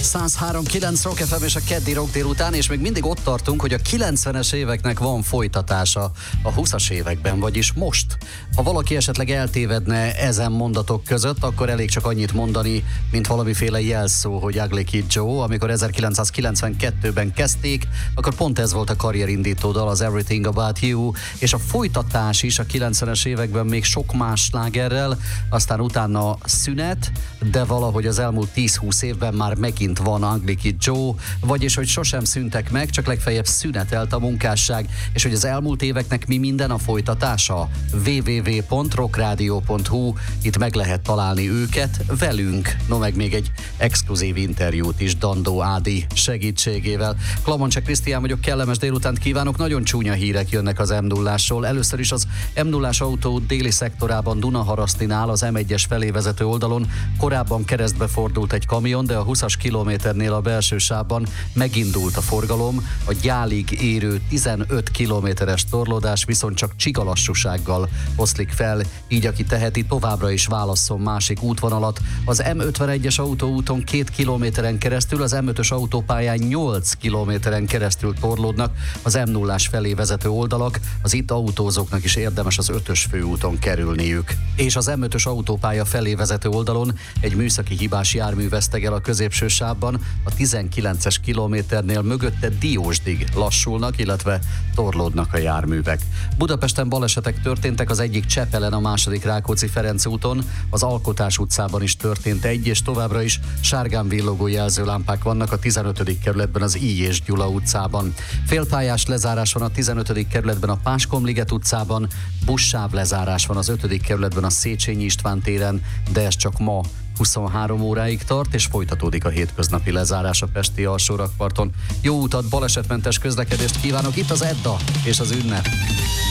103.9 Rock FM és a keddi rock délután, és még mindig ott tartunk, hogy a 90-es éveknek van folytatása a 20-as években, vagyis most. Ha valaki esetleg eltévedne ezen mondatok között, akkor elég csak annyit mondani, mint valamiféle jelszó, hogy Ugly Kid Joe. Amikor 1992-ben kezdték, akkor pont ez volt a karrierindító dal, az Everything About You, és a folytatás is a 90-es években még sok más slágerrel, aztán utána szünet, de valahogy az elmúlt 10-20 évben már megint van Ugly Kid Joe, vagyis hogy sosem szüntek meg, csak legfeljebb szünetelt a munkásság, és hogy az elmúlt éveknek mi minden a folytatása? www.rockradio.hu, itt meg lehet találni őket velünk, meg még egy exkluzív interjút is Dandó Ádi segítségével. Klamoncse Krisztián vagyok, kellemes délutánt kívánok, nagyon csúnya hírek jönnek az M0-ásról. Először is az M0-ás autó déli szektorában Dunaharasztinál az M1-es felé vezető oldalon korábban keresztbe fordult egy kamion, de a 20-as kilométernél a belső sávban megindult a forgalom. A Gyálig érő 15 kilométeres torlódás viszont csak csigalassúsággal oszlik fel, így aki teheti, továbbra is válasszon másik útvonalat. Az M51-es autóúton 2 kilométeren keresztül, az M5-ös autópályán 8 kilométeren keresztül torlódnak az M0-ás felé vezető oldalak, az itt autózóknak is érdemes az 5-ös főúton kerülniük. És az M5-ös autópálya felé vezető oldalon egy műszaki hibás jármű veszteg el a középső sávban, a 19-es kilométernél mögötte Diósdig lassulnak, illetve torlódnak a járművek. Budapesten balesetek történtek, az egyik Csepelen, a második Rákóczi-Ferenc úton, az Alkotás utcában is történt egy, és továbbra is sárgán villogó jelzőlámpák vannak a 15. kerületben az I. és Gyula utcában. Félpályás lezárás van a 15. kerületben a Páskomliget utcában, buszsáv lezárás van az 5. kerületben a Széchenyi István téren, de ez csak ma 23 óráig tart, és folytatódik a hétköznapi lezárás a pesti alsórakparton. Jó utat, balesetmentes közlekedést kívánok, itt az Edda és az Ünnep.